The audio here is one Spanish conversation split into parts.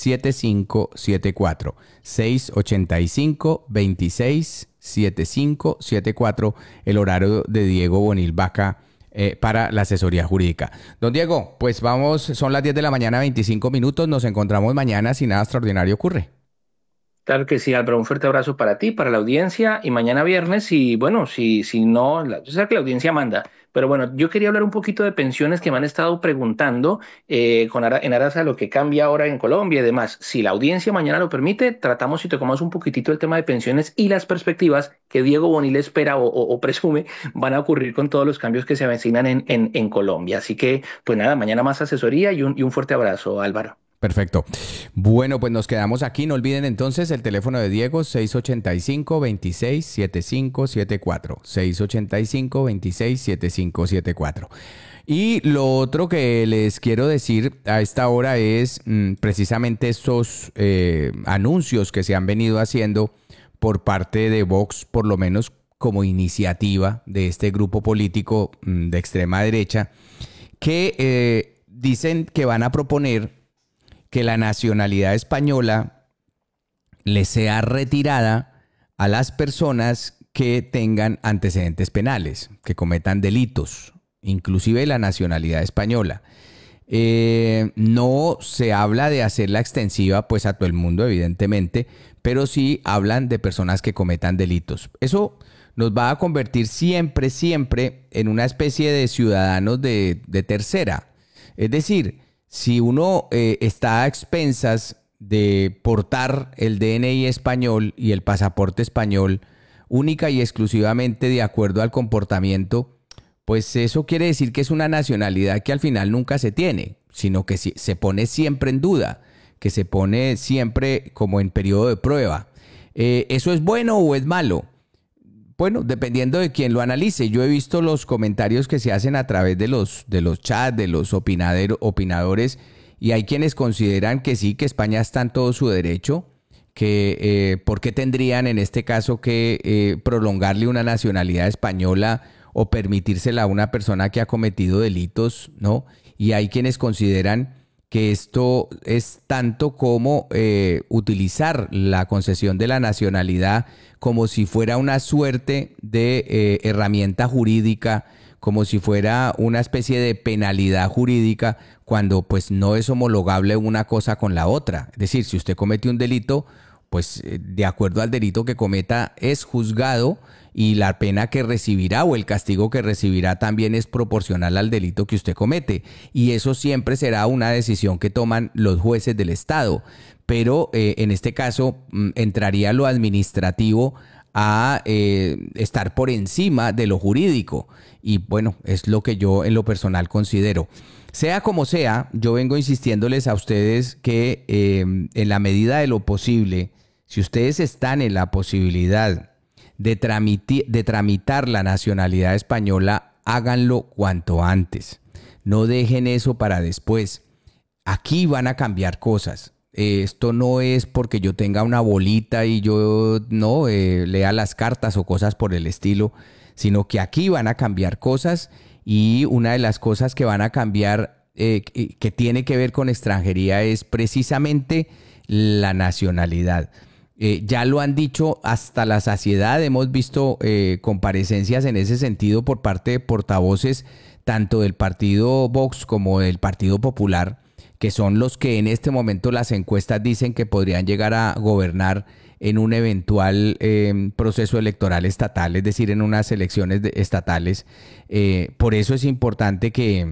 267574. 685-267574, el horario de Diego Bonil Vaca para la asesoría jurídica. Don Diego, pues vamos, son las 10 de la mañana, 25 minutos. Nos encontramos mañana si nada extraordinario ocurre. Claro que sí, Álvaro, un fuerte abrazo para ti, para la audiencia y mañana viernes y bueno, si no, yo sé que la audiencia manda, pero bueno, yo quería hablar un poquito de pensiones que me han estado preguntando en aras a lo que cambia ahora en Colombia y demás. Si la audiencia mañana lo permite, tratamos y tocamos un poquitito el tema de pensiones y las perspectivas que Diego Bonil espera o presume van a ocurrir con todos los cambios que se avecinan en Colombia. Así que, pues nada, mañana más asesoría y un fuerte abrazo, Álvaro. Perfecto. Bueno, pues nos quedamos aquí. No olviden entonces el teléfono de Diego, 685-267574. 685-267574. Y lo otro que les quiero decir a esta hora es precisamente estos anuncios que se han venido haciendo por parte de Vox, por lo menos como iniciativa de este grupo político de extrema derecha, que dicen que van a proponer que la nacionalidad española le sea retirada a las personas que tengan antecedentes penales, que cometan delitos, inclusive la nacionalidad española. No se habla de hacerla extensiva pues a todo el mundo, evidentemente, pero sí hablan de personas que cometan delitos. Eso nos va a convertir siempre, siempre en una especie de ciudadanos de tercera. Es decir, si uno está a expensas de portar el DNI español y el pasaporte español única y exclusivamente de acuerdo al comportamiento, pues eso quiere decir que es una nacionalidad que al final nunca se tiene, sino que se pone siempre en duda, que se pone siempre como en periodo de prueba. ¿Eso es bueno o es malo? Bueno, dependiendo de quién lo analice. Yo he visto los comentarios que se hacen a través de los chats, de los opinadores, y hay quienes consideran que sí, que España está en todo su derecho, que ¿por qué tendrían en este caso que prolongarle una nacionalidad española o permitírsela a una persona que ha cometido delitos, ¿no? Y hay quienes consideran que esto es tanto como utilizar la concesión de la nacionalidad como si fuera una suerte de herramienta jurídica, como si fuera una especie de penalidad jurídica, cuando pues no es homologable una cosa con la otra. Es decir, si usted comete un delito, pues de acuerdo al delito que cometa es juzgado y la pena que recibirá o el castigo que recibirá también es proporcional al delito que usted comete. Y eso siempre será una decisión que toman los jueces del Estado. Pero en este caso entraría lo administrativo a estar por encima de lo jurídico. Y bueno, es lo que yo en lo personal considero. Sea como sea, yo vengo insistiéndoles a ustedes que en la medida de lo posible, si ustedes están en la posibilidad de tramitar la nacionalidad española, háganlo cuanto antes. No dejen eso para después. Aquí van a cambiar cosas. Esto no es porque yo tenga una bolita y yo no lea las cartas o cosas por el estilo, sino que aquí van a cambiar cosas y una de las cosas que van a cambiar que tiene que ver con extranjería es precisamente la nacionalidad. Ya lo han dicho hasta la saciedad, hemos visto comparecencias en ese sentido por parte de portavoces tanto del partido Vox como del Partido Popular, que son los que en este momento las encuestas dicen que podrían llegar a gobernar en un eventual proceso electoral estatal, es decir, en unas elecciones estatales. Por eso es importante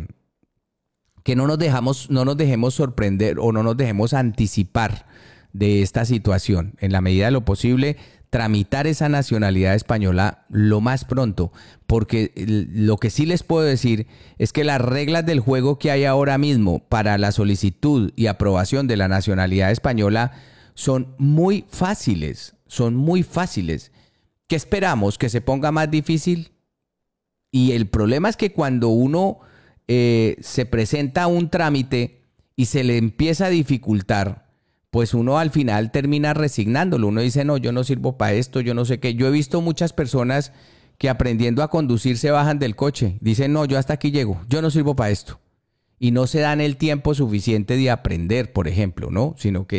que no nos dejemos sorprender o no nos dejemos anticipar de esta situación. En la medida de lo posible, tramitar esa nacionalidad española lo más pronto, porque lo que sí les puedo decir es que las reglas del juego que hay ahora mismo para la solicitud y aprobación de la nacionalidad española son muy fáciles, son muy fáciles. ¿Qué esperamos? ¿Que se ponga más difícil? Y el problema es que cuando uno se presenta a un trámite y se le empieza a dificultar, pues uno al final termina resignándolo. Uno dice, no, yo no sirvo para esto, yo no sé qué. Yo he visto muchas personas que aprendiendo a conducir se bajan del coche. Dicen, no, yo hasta aquí llego, yo no sirvo para esto. Y no se dan el tiempo suficiente de aprender, por ejemplo, ¿no? Sino que